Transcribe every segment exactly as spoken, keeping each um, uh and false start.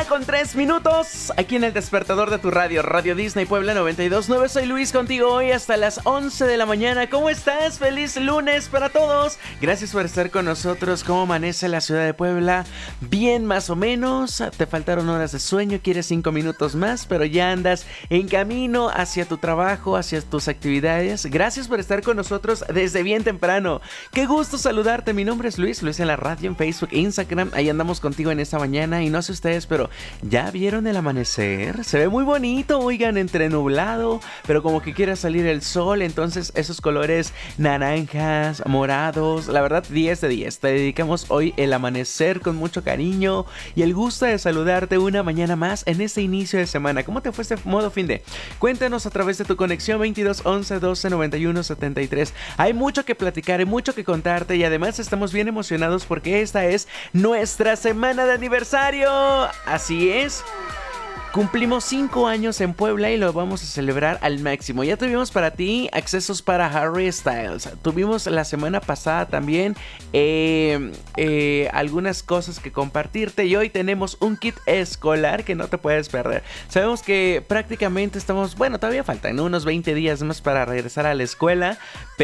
mañana con tres minutos, aquí en el despertador de tu radio, Radio Disney Puebla noventa y dos punto nueve. Soy Luis, contigo hoy hasta las once de la mañana. ¿Cómo estás? Feliz lunes para todos. Gracias por estar con nosotros. ¿Cómo amanece la ciudad de Puebla? Bien, más o menos. Te faltaron horas de sueño, quieres cinco minutos más, pero ya andas en camino hacia tu trabajo, hacia tus actividades. Gracias por estar con nosotros desde bien temprano. Qué gusto saludarte. Mi nombre es Luis, Luis en la radio, en Facebook, Instagram. Ahí andamos contigo en esta mañana. Y no sé ustedes, pero ¿ya vieron el amanecer? Se ve muy bonito, oigan, entre nublado, pero como que quiera salir el sol. Entonces esos colores naranjas, morados, la verdad diez de diez. Te dedicamos hoy el amanecer con mucho cariño y el gusto de saludarte una mañana más en este inicio de semana. ¿Cómo te fue este modo fin de? Cuéntanos a través de tu conexión veintidós once doce noventa y uno setenta y tres. Hay mucho que platicar, hay mucho que contarte y además estamos bien emocionados porque esta es nuestra semana de aniversario. Así es. Cumplimos cinco años en Puebla y lo vamos a celebrar al máximo. Ya tuvimos para ti accesos para Harry Styles. Tuvimos la semana pasada también eh, eh, algunas cosas que compartirte. Y hoy tenemos un kit escolar que no te puedes perder. Sabemos que prácticamente estamos, bueno, todavía faltan, ¿no?, unos veinte días más para regresar a la escuela.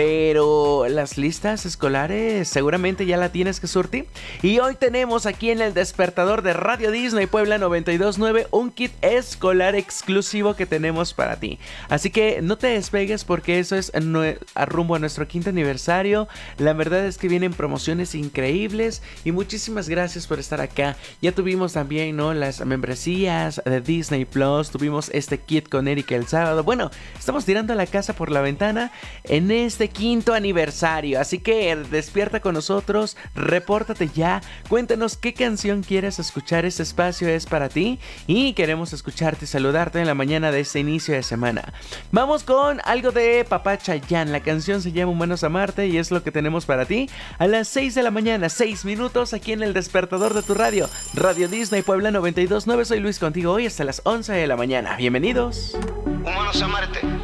Pero las listas escolares seguramente ya la tienes que surtir. Y hoy tenemos aquí en el despertador de Radio Disney Puebla noventa y dos punto nueve un kit escolar exclusivo que tenemos para ti. Así que no te despegues porque eso es a rumbo a nuestro quinto aniversario. La verdad es que vienen promociones increíbles y muchísimas gracias por estar acá. Ya tuvimos también, ¿no?, las membresías de Disney Plus. Tuvimos este kit con Erika el sábado. Bueno, estamos tirando la casa por la ventana en este quinto aniversario. Así que despierta con nosotros, repórtate ya, cuéntanos qué canción quieres escuchar. Este espacio es para ti y queremos escucharte y saludarte en la mañana de este inicio de semana. Vamos con algo de Papá Chayanne. La canción se llama Humanos Amarte y es lo que tenemos para ti a las seis de la mañana, seis minutos aquí en el despertador de tu radio, Radio Disney Puebla noventa y dos punto nueve. Soy Luis contigo hoy hasta las once de la mañana. Bienvenidos. Humanos Amarte.